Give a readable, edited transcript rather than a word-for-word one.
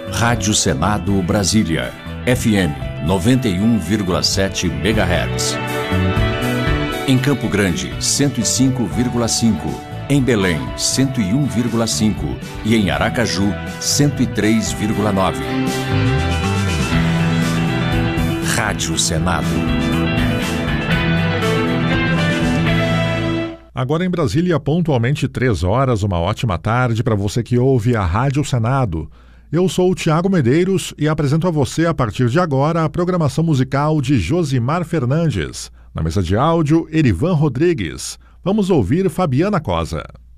Rádio Senado Brasília, FM 91,7 MHz. Em Campo Grande, 105,5. Em Belém, 101,5. E em Aracaju, 103,9. Rádio Senado. Agora em Brasília, pontualmente 3 horas, uma ótima tarde para você que ouve a Rádio Senado. Eu sou o Tiago Medeiros e apresento a você, a partir de agora, a programação musical de Josimar Fernandes. Na mesa de áudio, Erivan Rodrigues. Vamos ouvir Fabiana Cosa.